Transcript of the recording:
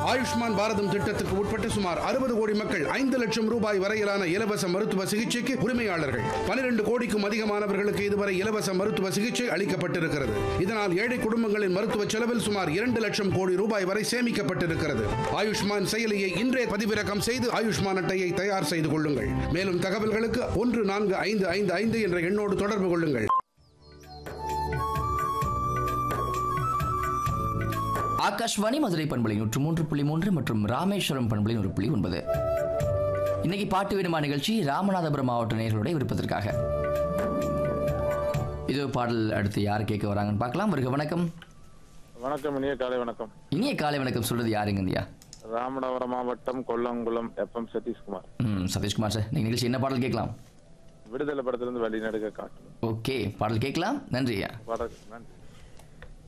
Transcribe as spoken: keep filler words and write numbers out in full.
ஆயுஷ்மான் பாரதம் திட்டத்திற்கு உட்பட்ட சுமார் அறுபது கோடி மக்கள் ஐந்து லட்சம் ரூபாய் வரையிலான இலவச மருத்துவ சிகிச்சைக்கு உரிமையாளர்கள். பனிரெண்டு கோடிக்கும் அதிகமானவர்களுக்கு இதுவரை இலவச மருத்துவ சிகிச்சை அளிக்கப்பட்டிருக்கிறது. இதனால் ஏழை குடும்பங்களின் மருத்துவ செலவில் சுமார் இரண்டு லட்சம் கோடி ரூபாய் வரை சேமிக்கப்பட்டிருக்கிறது. ஆயுஷ்மான் செயலியை இன்றே பதிவிறக்கம் செய்து ஆயுஷ்மான் அட்டையை தயார் செய்து கொள்ளுங்கள். மேலும் தகவல்களுக்கு ஒன்று நான்கு ஐந்து ஐந்து ஐந்து என்ற எண்ணோடு தொடர்பு கொள்ளுங்கள். ஆகாஷ்வாணி மதுரை பண்பலை நூற்று மூன்று புள்ளி மூன்று மற்றும் ராமேஸ்வரம் பண்பலை நூறு புள்ளி ஒன்பது. இன்னைக்கு பாட்டு வேணுமா நிகழ்ச்சி ராமநாதபுரம் மாவட்ட நேயர்களுடைய விருப்பத்திற்காக. இது பாடல் அடுத்து யார் கேட்க வராங்கன்னு பார்க்கலாம். வருக வணக்கம். வணக்கம், இனிய காலை வணக்கம். இனிய காலை வணக்கம். சொல்றது யாருங்க இந்தியா? ராமநாதபுரம் மாவட்டம் கொல்லங்குளம் எஃப் எம் சதீஷ்குமார். ம் சதீஷ்குமார் சார், நீங்க நிகழ்ச்சி என்ன பாடல் கேட்கலாம்? விடுதலை படத்திலிருந்து வழி நடுக காட்டு. ஓகே, பாடல் கேட்கலாம். நன்றியா. பாடல் நன்றி.